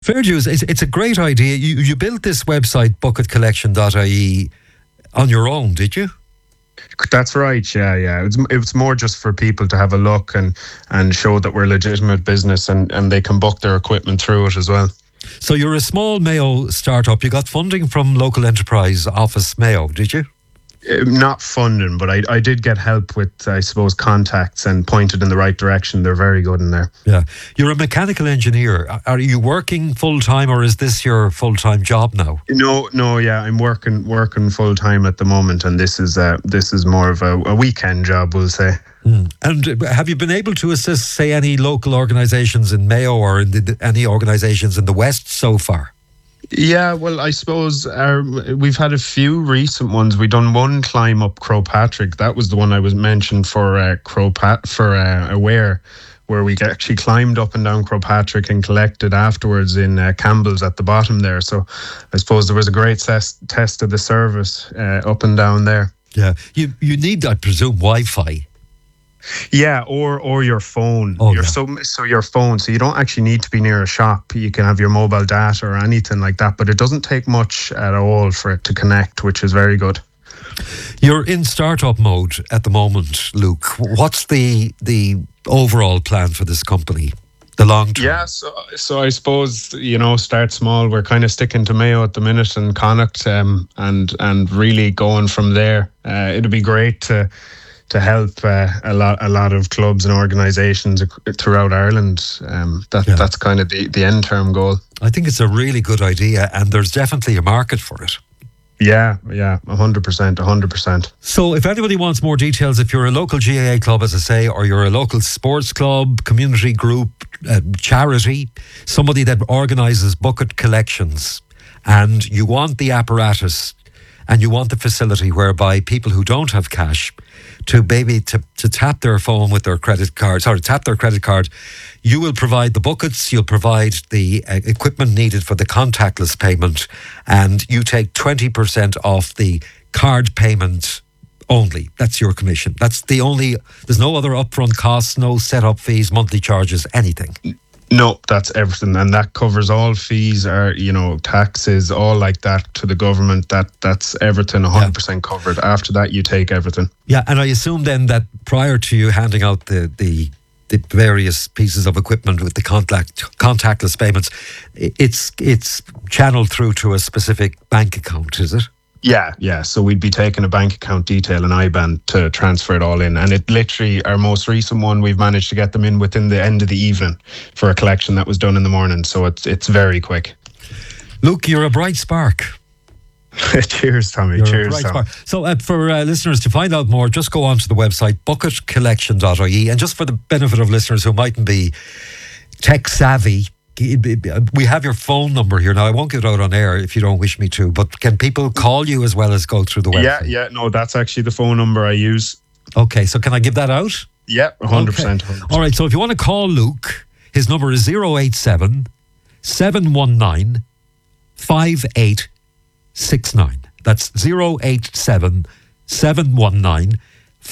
Fair dues. It's a great idea. You built this website, bucketcollection.ie, on your own, did you? That's right. Yeah. It's more just for people to have a look and show that we're a legitimate business and they can book their equipment through it as well. So you're a small Mayo startup. You got funding from Local Enterprise Office Mayo, did you? Not funding, but I did get help with, I suppose, contacts and pointed in the right direction. They're very good in there. Yeah. You're a mechanical engineer. Are you working full-time or is this your full-time job now? No, yeah. I'm working full-time at the moment, and this is more of a weekend job, we'll say. And have you been able to assist, say, any local organisations in Mayo or in any organisations in the West so far? Yeah, well, I suppose we've had a few recent ones. We done one climb up Crowpatrick. That was the one I was mentioned for Aware, where we actually climbed up and down Crowpatrick and collected afterwards in Campbell's at the bottom there. So I suppose there was a great test of the service up and down there. Yeah, you need, I presume, Wi-Fi. Yeah, or your phone. So your phone. So you don't actually need to be near a shop. You can have your mobile data or anything like that. But it doesn't take much at all for it to connect, which is very good. You're in startup mode at the moment, Luke. What's the overall plan for this company? The long term? Yeah, so I suppose, start small. We're kind of sticking to Mayo at the minute and Connacht, and really going from there. It'd be great to help a lot of clubs and organisations throughout Ireland. That's kind of the end term goal. I think it's a really good idea, and there's definitely a market for it. Yeah, 100%. So if anybody wants more details, if you're a local GAA club, as I say, or you're a local sports club, community group, charity, somebody that organises bucket collections, and you want the apparatus and you want the facility whereby people who don't have cash to tap their phone with their credit card, you will provide the buckets, you'll provide the equipment needed for the contactless payment, and you take 20% off the card payment only. That's your commission. That's the only, there's no other upfront costs, no setup fees, monthly charges, anything. No, that's everything, and that covers all fees, or taxes, all like that to the government. That's everything, 100% covered. After that, you take everything. Yeah, and I assume then that prior to you handing out the various pieces of equipment with the contactless payments, it's channeled through to a specific bank account, is it? Yeah. So we'd be taking a bank account detail and IBAN to transfer it all in. And it literally, our most recent one, we've managed to get them in within the end of the evening for a collection that was done in the morning. So it's very quick. Luke, you're a bright spark. Cheers, Tommy. Cheers, Tom. So for listeners to find out more, just go onto the website, bucketcollection.ie. And just for the benefit of listeners who mightn't be tech savvy, we have your phone number here now. I won't give it out on air if you don't wish me to, but can people call you as well as go through the website? Yeah, no, that's actually the phone number I use. Okay, so can I give that out? Yeah, 100%. Okay. All right, so if you want to call Luke, his number is 087 719 5869. That's 087 719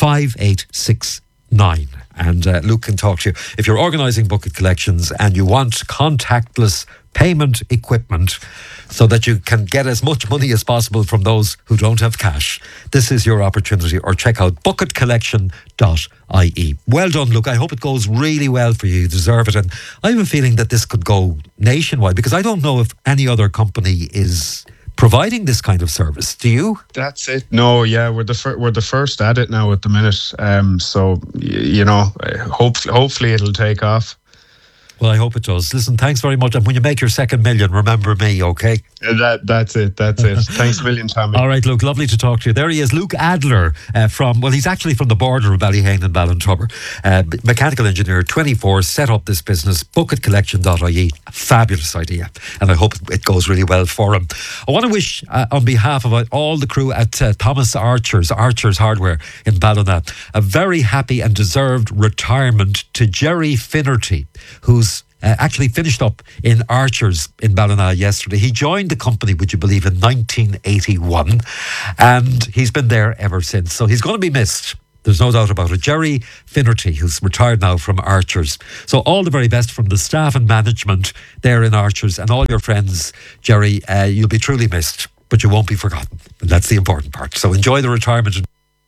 5869. And Luke can talk to you. If you're organising bucket collections and you want contactless payment equipment so that you can get as much money as possible from those who don't have cash, this is your opportunity. Or check out bucketcollection.ie. Well done, Luke. I hope it goes really well for you. You deserve it. And I have a feeling that this could go nationwide, because I don't know if any other company is providing this kind of service. Do you? That's it. No, yeah, we're the first at it now at the minute. So hopefully it'll take off. Well, I hope it does. Listen, thanks very much. And when you make your second million, remember me, okay? That's it. Thanks a million, Tommy. All right, Luke, lovely to talk to you. There he is, Luke Adler, he's actually from the border of Ballyhane and Ballintubber. Mechanical engineer, 24, set up this business, bucketcollection.ie. Fabulous idea. And I hope it goes really well for him. I want to wish, on behalf of all the crew at Thomas Archer's Hardware in Ballina, a very happy and deserved retirement to Jerry Finnerty, who's actually finished up in Archer's in Ballina yesterday. He joined the company, would you believe, in 1981, and he's been there ever since. So he's going to be missed. There's no doubt about it. Jerry Finnerty, who's retired now from Archers. So all the very best from the staff and management there in Archers, and all your friends, Jerry. You'll be truly missed, but you won't be forgotten. And that's the important part. So enjoy the retirement.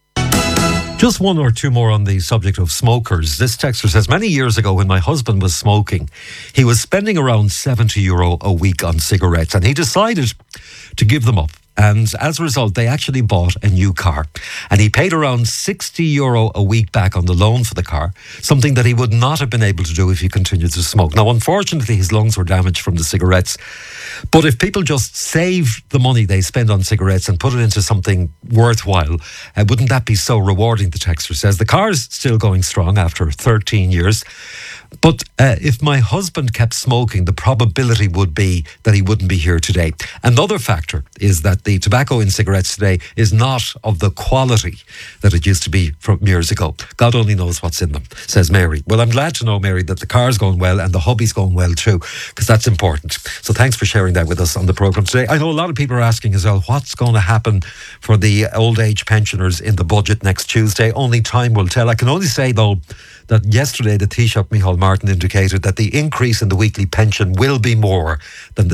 Just one or two more on the subject of smokers. This texter says, many years ago when my husband was smoking, he was spending around €70 a week on cigarettes, and he decided to give them up. And as a result, they actually bought a new car. And he paid around €60 a week back on the loan for the car, something that he would not have been able to do if he continued to smoke. Now, unfortunately, his lungs were damaged from the cigarettes. But if people just save the money they spend on cigarettes and put it into something worthwhile, wouldn't that be so rewarding, the texter says. The car's still going strong after 13 years. But if my husband kept smoking, the probability would be that he wouldn't be here today. Another factor is that the tobacco in cigarettes today is not of the quality that it used to be from years ago. God only knows what's in them, says Mary. Well, I'm glad to know, Mary, that the car's going well and the hubby's going well too, because that's important. So thanks for sharing that with us on the programme today. I know a lot of people are asking as well, what's going to happen for the old age pensioners in the budget next Tuesday? Only time will tell. I can only say, though, that yesterday the Taoiseach Micheál Martin indicated that the increase in the weekly pension will be more than the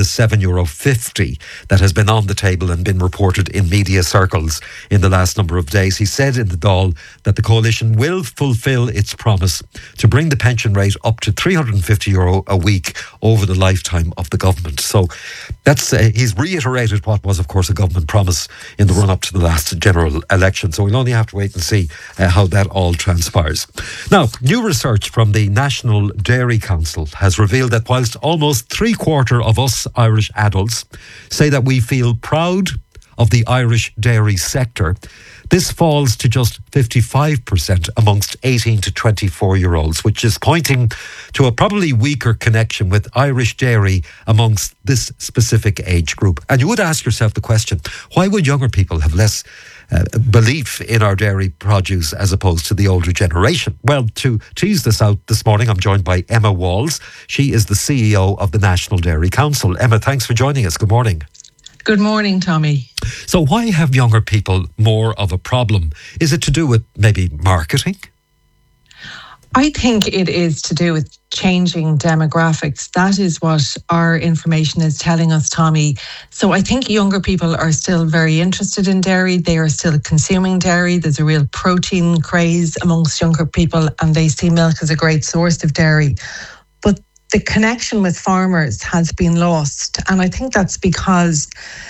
€7.50 that has been on the table and been reported in media circles in the last number of days. He said in the Dáil that the coalition will fulfil its promise to bring the pension rate up to €350 a week over the lifetime of the government. So that's he's reiterated what was, of course, a government promise in the run-up to the last general election. So we'll only have to wait and see how that all transpires. Now, new research from the National Dairy Council has revealed that whilst almost 3/4 of us Irish adults say that we feel proud of the Irish dairy sector, this falls to just 55% amongst 18 to 24-year-olds, which is pointing to a probably weaker connection with Irish dairy amongst this specific age group. And you would ask yourself the question, why would younger people have less belief in our dairy produce as opposed to the older generation? Well, to tease this out this morning, I'm joined by Emma Walls. She is the CEO of the National Dairy Council. Emma, thanks for joining us. Good morning. Good morning, Tommy. So why have younger people more of a problem? Is it to do with maybe marketing? I think it is to do with changing demographics. That is what our information is telling us, Tommy. So I think younger people are still very interested in dairy. They are still consuming dairy. There's a real protein craze amongst younger people, and they see milk as a great source of dairy. But the connection with farmers has been lost. And I think that's because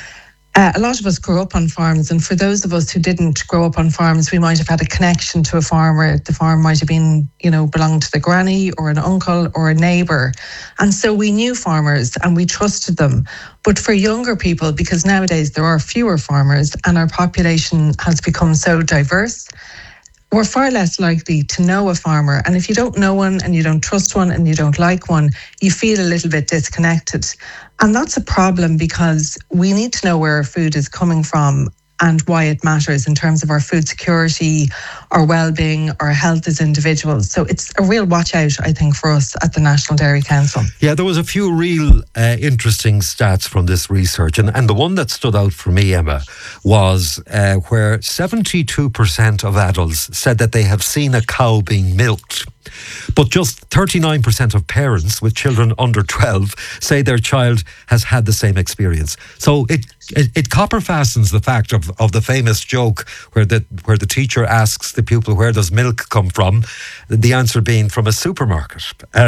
a lot of us grew up on farms, and for those of us who didn't grow up on farms, we might have had a connection to a farmer. The farm might have been, belonged to the granny or an uncle or a neighbour. And so we knew farmers and we trusted them. But for younger people, because nowadays there are fewer farmers and our population has become so diverse, we're far less likely to know a farmer. And if you don't know one and you don't trust one and you don't like one, you feel a little bit disconnected. And that's a problem because we need to know where our food is coming from and why it matters in terms of our food security, our well-being, our health as individuals. So it's a real watch out, I think, for us at the National Dairy Council. Yeah, there was a few real interesting stats from this research. And the one that stood out for me, Emma, was where 72% of adults said that they have seen a cow being milked. But just 39% of parents with children under 12 say their child has had the same experience. So it copper fastens the fact of the famous joke where the teacher asks the pupil, where does milk come from? The answer being from a supermarket.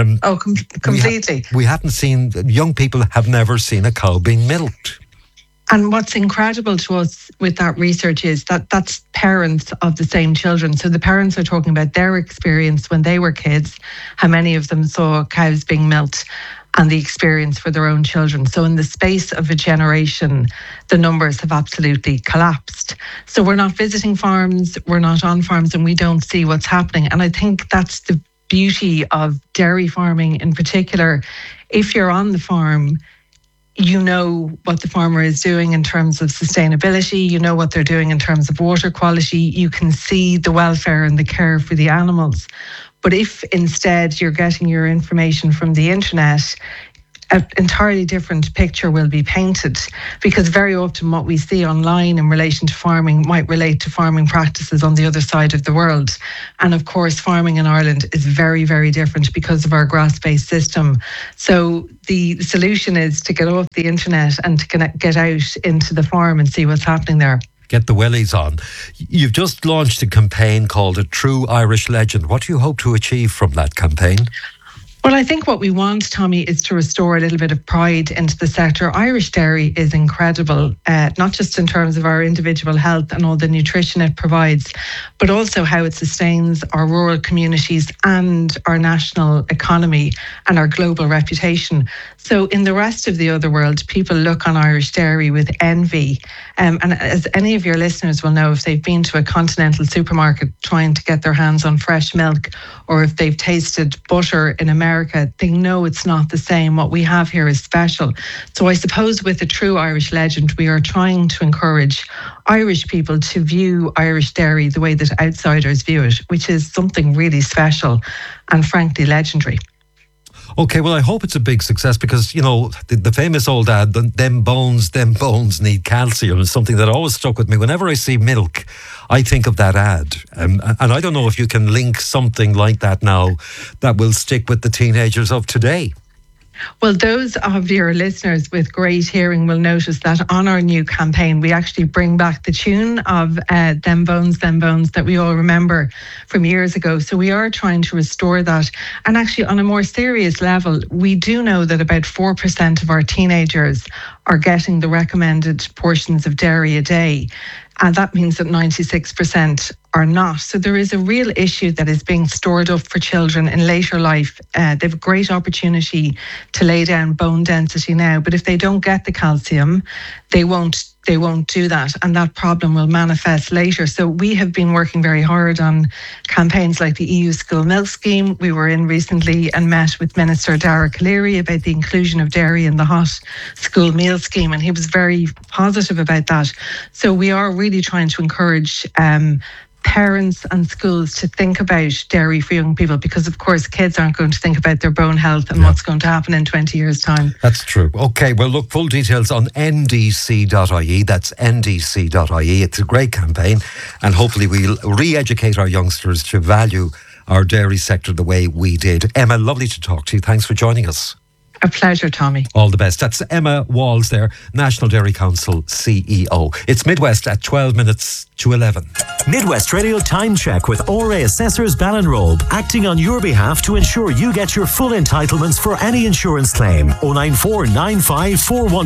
Completely. We haven't seen, young people have never seen a cow being milked. And what's incredible to us with that research is that that's parents of the same children. So the parents are talking about their experience when they were kids, how many of them saw cows being milked, and the experience for their own children. So in the space of a generation, the numbers have absolutely collapsed. So we're not visiting farms, we're not on farms, and we don't see what's happening. And I think that's the beauty of dairy farming in particular. If you're on the farm, you know what the farmer is doing in terms of sustainability, you know what they're doing in terms of water quality, you can see the welfare and the care for the animals. But if instead you're getting your information from the internet, an entirely different picture will be painted, because very often what we see online in relation to farming might relate to farming practices on the other side of the world. And of course, farming in Ireland is very, very different because of our grass-based system. So the solution is to get off the internet and to get out into the farm and see what's happening there. Get the wellies on. You've just launched a campaign called A True Irish Legend. What do you hope to achieve from that campaign? Well, I think what we want, Tommy, is to restore a little bit of pride into the sector. Irish dairy is incredible, not just in terms of our individual health and all the nutrition it provides, but also how it sustains our rural communities and our national economy and our global reputation. So in the rest of the other world, people look on Irish dairy with envy. And as any of your listeners will know, if they've been to a continental supermarket trying to get their hands on fresh milk, or if they've tasted butter in America, they know it's not the same. What we have here is special. So I suppose with A True Irish Legend, we are trying to encourage Irish people to view Irish dairy the way that outsiders view it, which is something really special and frankly legendary. Okay, well, I hope it's a big success because, you know, the famous old ad, them bones need calcium, is something that always stuck with me. Whenever I see milk, I think of that ad. And I don't know if you can link something like that now that will stick with the teenagers of today. Well, those of your listeners with great hearing will notice that on our new campaign, we actually bring back the tune of Them Bones that we all remember from years ago. So we are trying to restore that. And actually, on a more serious level, we do know that about 4% of our teenagers are getting the recommended portions of dairy a day. And that means that 96% are not. So there is a real issue that is being stored up for children in later life. They have a great opportunity to lay down bone density now, but if they don't get the calcium, they won't do that, and that problem will manifest later. So we have been working very hard on campaigns like the EU School Milk Scheme. We were in recently and met with Minister Dara Calleary about the inclusion of dairy in the hot school meal scheme, and he was very positive about that. So we are really trying to encourage parents and schools to think about dairy for young people, because of course kids aren't going to think about their bone health and what's going to happen in 20 years time. That's true. Okay, well look, full details on ndc.ie. That's ndc.ie. It's a great campaign, and hopefully we'll re-educate our youngsters to value our dairy sector the way we did. Emma, lovely to talk to you. Thanks for joining us. A pleasure, Tommy. All the best. That's Emma Walls there, National Dairy Council CEO. It's Midwest at 12 minutes to 11. Midwest Radio Time Check with RA Assessors Ballinrobe, acting on your behalf to ensure you get your full entitlements for any insurance claim. 094 95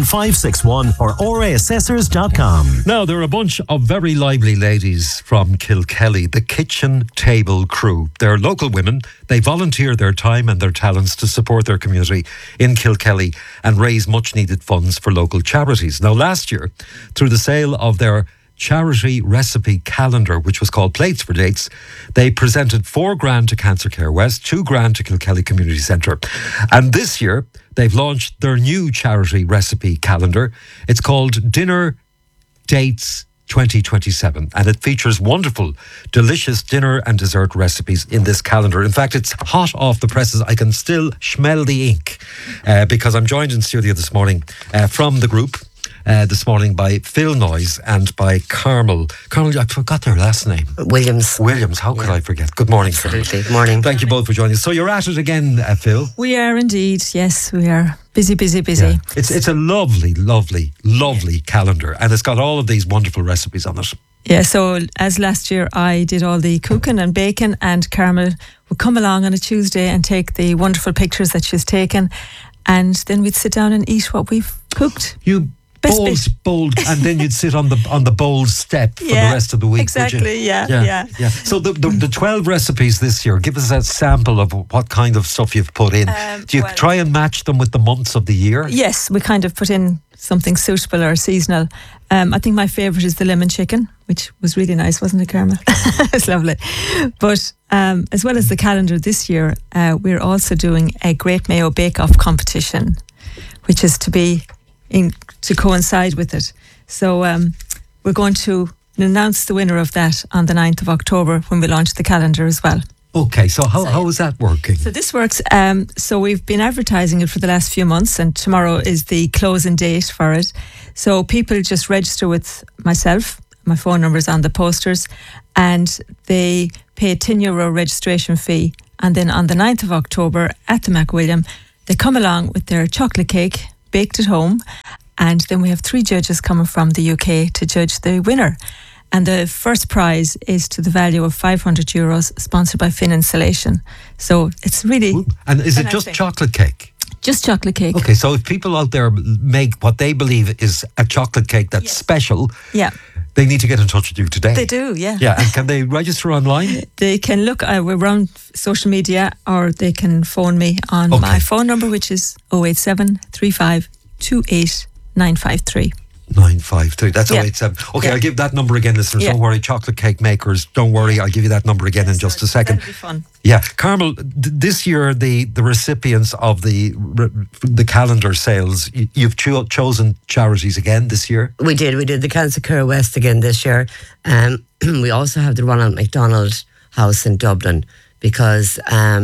41561 or raassessors.com. Now, there are a bunch of very lively ladies from Kilkelly, the Kitchen Table Crew. They're local women. They volunteer their time and their talents to support their community in Kilkelly and raise much needed funds for local charities. Now, last year, through the sale of their charity recipe calendar, which was called Plates for Dates, they presented $4,000 to Cancer Care West, $2,000 to Kilkelly Community Centre. And this year, they've launched their new charity recipe calendar. It's called Dinner Dates 2027, and it features wonderful, delicious dinner and dessert recipes in this calendar. In fact, it's hot off the presses. I can still smell the ink because I'm joined in studio this morning from the group this morning by Phil Noyes and by Carmel. Carmel, I forgot their last name. Williams. How could I forget? Good morning, Absolutely. Good morning. Thank you both for joining us. So you're at it again, Phil. We are indeed. Yes, we are. Busy. Yeah. It's a lovely calendar, and it's got all of these wonderful recipes on it. Yeah, so as last year I did all the cooking and baking, and Carmel would come along on a Tuesday and take the wonderful pictures that she's taken, and then we'd sit down and eat what we've cooked. You bold, and then you'd sit on the bold step for the rest of the week. Exactly. Yeah. So the 12 recipes this year, give us a sample of what kind of stuff you've put in. Do you try and match them with the months of the year? Yes, we kind of put in something suitable or seasonal. I think my favourite is the lemon chicken, which was really nice, wasn't it, Carmel? It's lovely. But as well as the calendar this year, we're also doing a Great Mayo Bake Off competition, which is to coincide with it. So we're going to announce the winner of that on the 9th of October when we launch the calendar as well. Okay, so how is that working? So this works. So we've been advertising it for the last few months, and tomorrow is the closing date for it. So people just register with myself. My phone number is on the posters, and they pay a €10 registration fee. And then on the 9th of October at the MacWilliam, they come along with their chocolate cake baked at home, and then we have 3 judges coming from the UK to judge the winner. And the first prize is to the value of €500, sponsored by Finn Insulation. So it's really... And is it just chocolate cake? Just chocolate cake. Okay, so if people out there make what they believe is a chocolate cake that's special, they need to get in touch with you today. They do, yeah. Yeah, and can they register online? They can look, we're on social media, or they can phone me on my phone number, which is 087 35 28 953. 953. That's 087. Okay, I'll give that number again, listeners. Don't worry, chocolate cake makers. Don't worry, I'll give you that number again in just a second. That'll be fun. Yeah, Carmel. This year, the recipients of the calendar sales, you've chosen charities again this year. We did the Cancer Care West again this year. We also have the Ronald McDonald House in Dublin, because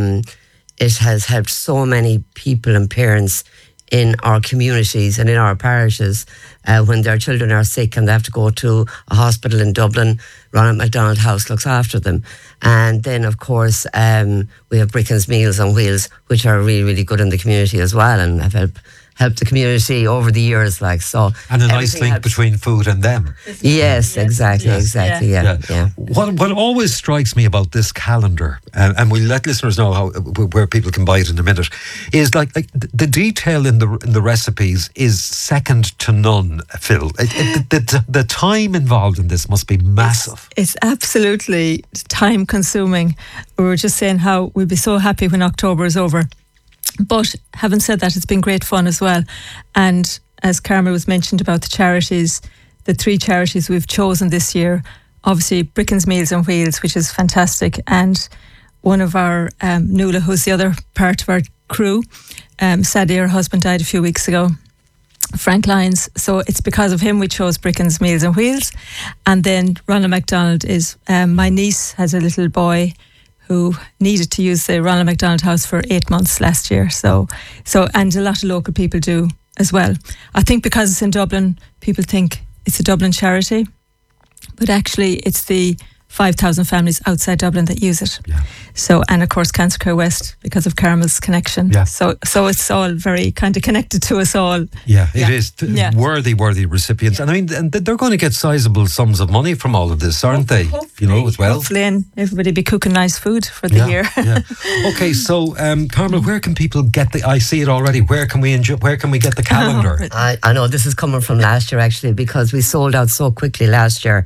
it has helped so many people and parents in our communities and in our parishes when their children are sick and they have to go to a hospital in Dublin. Ronald McDonald House looks after them. And then, of course, we have Bricken's Meals on Wheels, which are really, really good in the community as well, and have helped the community over the years, like so. And a nice link between food and them. Yes, exactly. Yeah. What always strikes me about this calendar, and we'll let listeners know where people can buy it in a minute, is like the detail in the recipes is second to none, Phil. The time involved in this must be massive. It's absolutely time consuming. We were just saying how we'll be so happy when October is over. But having said that, it's been great fun as well. And as Carmel was mentioned about the charities, the 3 charities we've chosen this year, obviously Bricken's Meals on Wheels, which is fantastic, and one of our, Nuala, who's the other part of our crew, sadly her husband died a few weeks ago, Frank Lyons. So it's because of him we chose Bricken's Meals on Wheels. And then Ronald McDonald is, my niece has a little boy who needed to use the Ronald McDonald House for 8 months last year. So, and a lot of local people do as well. I think because it's in Dublin, people think it's a Dublin charity, but actually it's the 5,000 families outside Dublin that use it. Yeah. So, and of course Cancer Care West, because of Carmel's connection. Yeah. So it's all very kind of connected to us all. Yeah, it is. Worthy recipients. And I mean, and they're going to get sizable sums of money from all of this, aren't they? As well. Hopefully, and everybody be cooking nice food for the year. Okay, so Carmel, where can people get I see it already. Where can we get the calendar? I know this is coming from last year, actually, because we sold out so quickly last year.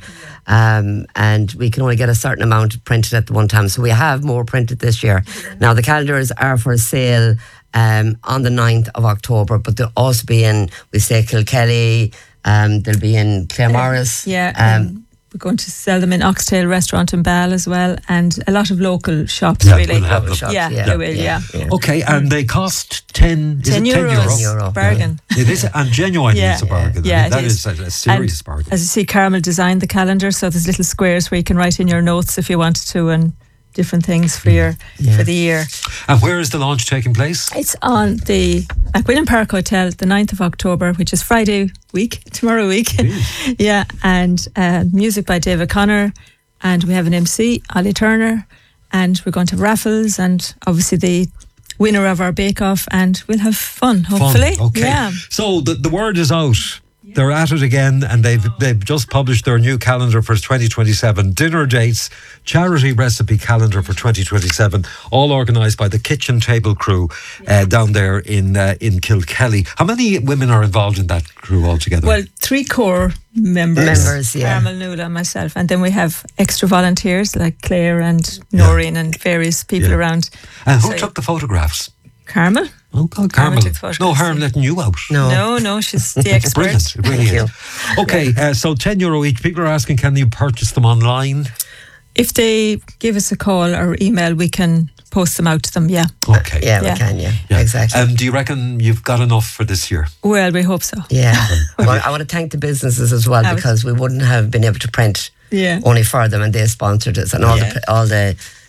And we can only get a certain amount printed at the one time. So we have more printed this year. Now, the calendars are for sale on the 9th of October, but they'll also be in, we say, Kilkelly, they'll be in Claremorris. We're going to sell them in Oxtail Restaurant in Ball as well, and a lot of local shops, Yeah, really. we'll have them. They will. Okay, and they cost 10 €10. Bargain. It is, and genuinely it's a bargain. Yeah, that is a serious bargain. As you see, Carmel designed the calendar, so there's little squares where you can write in your notes if you wanted to, and different things for for the year. And where is the launch taking place? It's on the MacWilliam Park Hotel, the 9th of October, which is tomorrow week. Yeah, and music by David Connor, and we have an MC, Ollie Turner, and we're going to have raffles, and obviously the winner of our bake-off, and we'll have fun, hopefully. Okay. Yeah. So the word is out. They're at it again, and they've just published their new calendar for 2027. Dinner dates, charity recipe calendar for 2027, all organised by the Kitchen Table crew down there in Kilkelly. How many women are involved in that crew altogether? Well, 3 core members, yeah. Carmel, Nuala, and myself, and then we have extra volunteers like Claire and Noreen and various people around. And who took the photographs? Carmel. Oh God, Carmel. No harm letting you out. No, she's the expert. Brilliant. It really is. Okay, so €10 each. People are asking, can you purchase them online? If they give us a call or email, we can post them out to them, Okay. We can, exactly. Do you reckon you've got enough for this year? Well, we hope so. Yeah. Well, I want to thank the businesses as well, because we wouldn't have been able to print only for them, and they sponsored us, and all the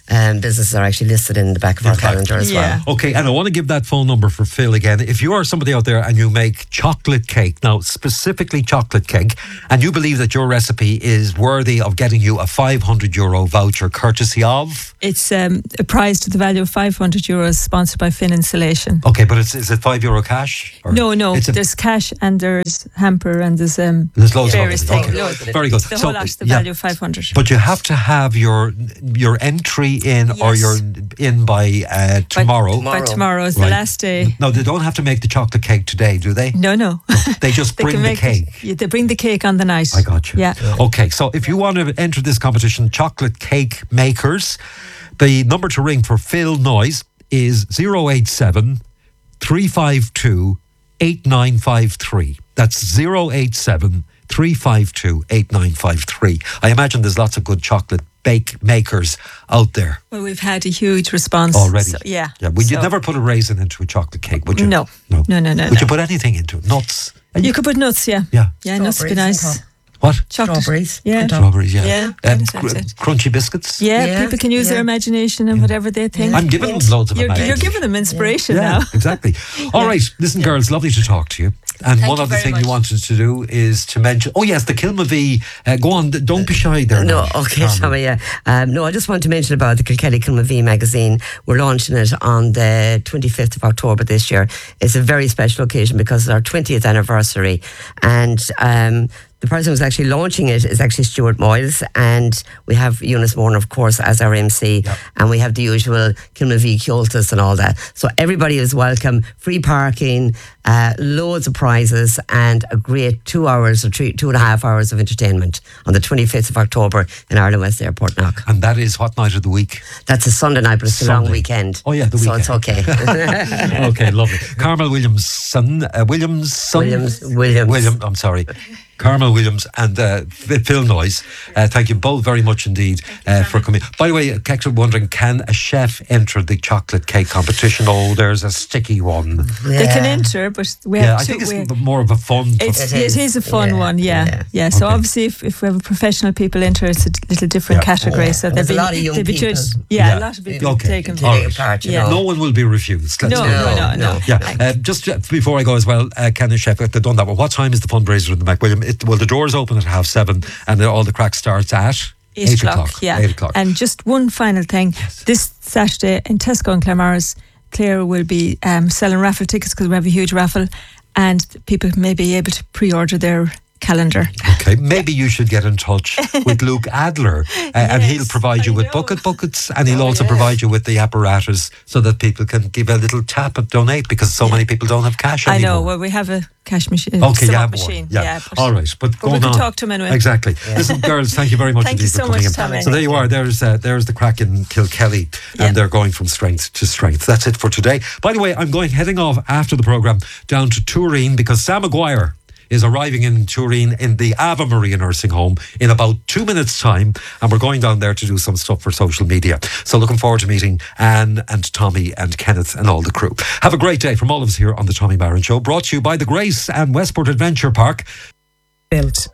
businesses are actually listed in the back of our calendar as well. Okay, and I want to give that phone number for Phil again. If you are somebody out there and you make chocolate cake, now specifically chocolate cake, and you believe that your recipe is worthy of getting you a €500 voucher courtesy of? It's a prize to the value of €500 sponsored by Finn Insulation. Okay, but is it €5 cash? Or No, there's cash and there's hamper and there's loads various of things. okay. Loads. Very good. The whole lot is the value of 500. But you have to have your entry in, or you're in by tomorrow. By tomorrow is the last day. No, they don't have to make the chocolate cake today, do they? No. They just bring the cake. They bring the cake on the night. I got you. Yeah. Okay, so if you want to enter this competition, Chocolate Cake Makers, the number to ring for Phil Noyes is 087 352 8953. That's 087 352 8953. I imagine there's lots of good chocolate bake makers out there. Well, we've had a huge response already. So, yeah. Well, you'd never put a raisin into a chocolate cake, would you? No. Would you put anything into it? Nuts? You could put nuts, yeah. Yeah, nuts would be nice. What? Chocolate. Strawberries. Yeah. Strawberries, yeah. Yeah. Crunchy biscuits? Yeah, people can use their imagination and whatever they think. I'm giving them loads of imagination. You're giving them inspiration now. Exactly. All right, listen, girls, lovely to talk to you. And one other thing you wanted to do is to mention, the Kilmavee. Go on, don't be shy there. No, okay, sorry, no, I just want to mention about the Kilkelly Kilmavee magazine. We're launching it on the 25th of October this year. It's a very special occasion because it's our 20th anniversary. And the person who's actually launching it is actually Stuart Moyles, and we have Eunice Moore, of course, as our MC, and we have the usual Kilmavee Kjoltas and all that. So everybody is welcome, free parking, loads of prizes, and a great 2 hours or 2.5 hours of entertainment on the 25th of October in Ireland West Airport Knock. And that is what night of the week? That's a Sunday night, but it's a long weekend. Oh yeah, the weekend. So it's okay. Okay, lovely. Carmel Williamson, I'm sorry. Carmel Williams and Phil Noyes, thank you both very much indeed for coming. By the way, Kex are wondering, can a chef enter the chocolate cake competition? Oh, there's a sticky one. Yeah. They can enter, but we have I think it's more of a fun. It is a fun one, yeah. So obviously, if we have professional people enter, it's a little different category. So there'll be a lot of young people. A lot of people taking part. No one will be refused. No. Yeah. Just before I go as well, can a chef, they've done that. Well, what time is the fundraiser in the McWilliam? The doors open at 7:30 and all the crack starts at 8 o'clock. Yeah. 8 o'clock. And just one final thing. Yes. This Saturday in Tesco and Claremorris, Claire will be selling raffle tickets because we have a huge raffle, and people may be able to pre-order their calendar. Okay, maybe you should get in touch with Luke Adler and he'll provide you with buckets, and he'll also provide you with the apparatus so that people can give a little tap and donate, because so many people don't have cash anymore. I know, well, we have a cash machine. Okay, you have machine. one. Yeah. All right, but we can talk to him anyway. Exactly. Listen, girls, thank you very much indeed for coming in. Tommy. So there you are. There's the crack in Kilkelly, and they're going from strength to strength. That's it for today. By the way, I'm heading off after the programme down to Turin because Sam Maguire is arriving in Turin in the Ave Maria nursing home in about 2 minutes' time, and we're going down there to do some stuff for social media. So looking forward to meeting Anne and Tommy and Kenneth and all the crew. Have a great day from all of us here on the Tommy Barron Show, brought to you by the Grace and Westport Adventure Park. Built.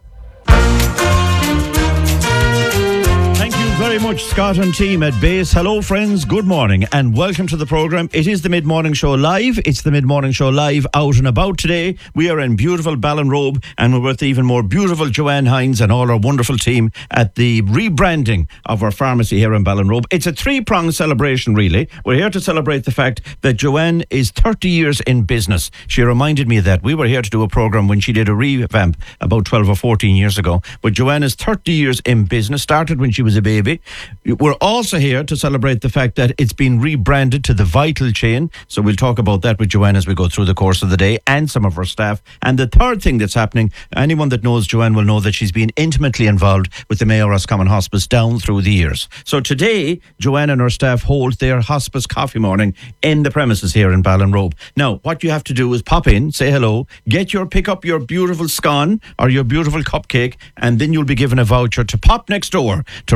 Very much, Scott and team at base. Hello friends, good morning and welcome to the programme. It is the Mid-Morning Show Live. It's the Mid-Morning Show Live out and about today. We are in beautiful Ballinrobe and we're with the even more beautiful Joanne Hines and all our wonderful team at the rebranding of our pharmacy here in Ballinrobe. It's a three-pronged celebration really. We're here to celebrate the fact that Joanne is 30 years in business. She reminded me of that. We were here to do a programme when she did a revamp about 12 or 14 years ago. But Joanne is 30 years in business, started when she was a baby. We're also here to celebrate the fact that it's been rebranded to the Vital chain. So we'll talk about that with Joanne as we go through the course of the day and some of her staff. And the third thing that's happening, anyone that knows Joanne will know that she's been intimately involved with the Mayo Roscommon Hospice down through the years. So today, Joanne and her staff hold their hospice coffee morning in the premises here in Ballinrobe. Now, what you have to do is pop in, say hello, pick up your beautiful scone or your beautiful cupcake, and then you'll be given a voucher to pop next door to Rob Murphy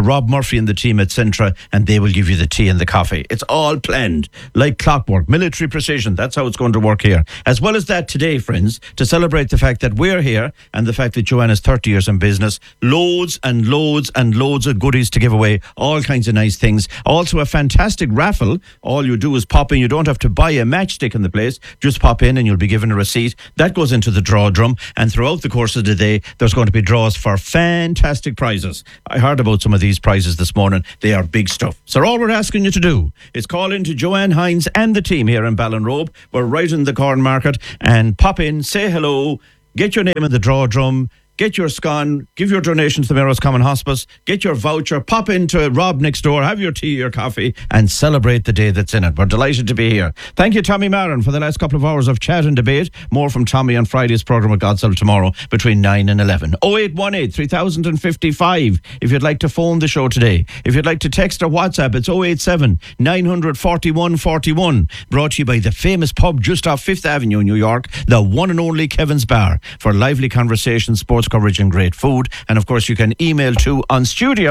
Murphy and the team at Centra, and they will give you the tea and the coffee. It's all planned, like clockwork, military precision. That's how it's going to work here. As well as that today, friends, to celebrate the fact that we're here and the fact that Joanne is 30 years in business, loads and loads and loads of goodies to give away, all kinds of nice things. Also a fantastic raffle. All you do is pop in. You don't have to buy a matchstick in the place. Just pop in and you'll be given a receipt. That goes into the draw drum. And throughout the course of the day, there's going to be draws for fantastic prizes. I heard about some of these prizes this morning. They are big stuff. So all we're asking you to do is call in to Joanne Hines and the team here in Ballinrobe. We're right in the Corn Market, and pop in, say hello, get your name in the draw drum, get your scone, give your donation to the Melrose Common Hospice, get your voucher, pop into Rob next door, have your tea, your coffee, and celebrate the day that's in it. We're delighted to be here. Thank you, Tommy Marin, for the last couple of hours of chat and debate. More from Tommy on Friday's programme with God's Help tomorrow between 9 and 11. 0818 3055 if you'd like to phone the show today. If you'd like to text or WhatsApp, it's 087 941 41. Brought to you by the famous pub just off 5th Avenue in New York, the one and only Kevin's Bar, for lively conversation, sports coverage and great food. And of course you can email to on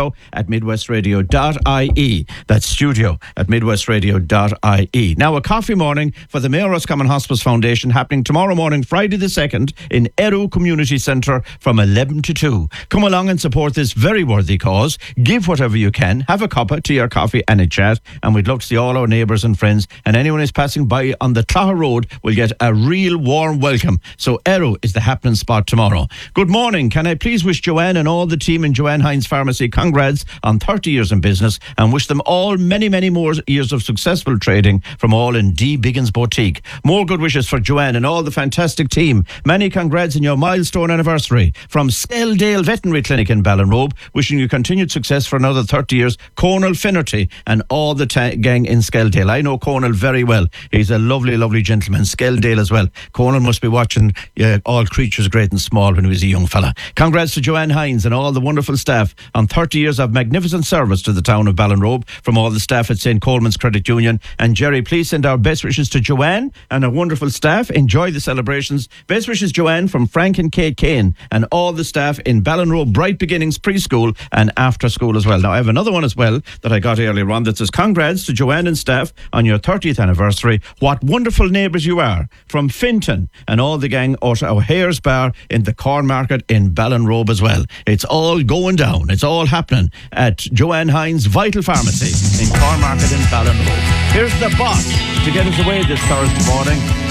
studio@midwestradio.ie. That's studio@midwestradio.ie. Now a coffee morning for the Mayor Roscommon Hospice Foundation happening tomorrow morning, Friday the 2nd, in Eru Community Centre from 11 to 2. Come along and support this very worthy cause. Give whatever you can. Have a cup of tea or coffee and a chat. And we'd love to see all our neighbours and friends, and anyone who's passing by on the Clogher Road will get a real warm welcome. So Eru is the happening spot tomorrow. Good morning. Can I please wish Joanne and all the team in Joanne Hines Pharmacy congrats on 30 years in business, and wish them all many, many more years of successful trading from all in D. Biggins Boutique. More good wishes for Joanne and all the fantastic team. Many congrats on your milestone anniversary. From Skeldale Veterinary Clinic in Ballinrobe, wishing you continued success for another 30 years. Conal Finnerty and all the gang in Skeldale. I know Conal very well. He's a lovely, lovely gentleman. Skeldale as well. Conal must be watching All Creatures Great and Small when he was a young fella. Congrats to Joanne Hines and all the wonderful staff on 30 years of magnificent service to the town of Ballinrobe from all the staff at St. Coleman's Credit Union. And Jerry, please send our best wishes to Joanne and her wonderful staff. Enjoy the celebrations. Best wishes, Joanne, from Frank and Kate Kane and all the staff in Ballinrobe Bright Beginnings Preschool and after school as well. Now I have another one as well that I got earlier on that says congrats to Joanne and staff on your 30th anniversary. What wonderful neighbours you are, from Finton and all the gang at O'Hare's Bar in the Corn Market in Ballinrobe as well. It's all going down. It's all happening at Joanne Hines Vital Pharmacy in Corn Market in Ballinrobe. Here's the boss to get us away this Thursday morning.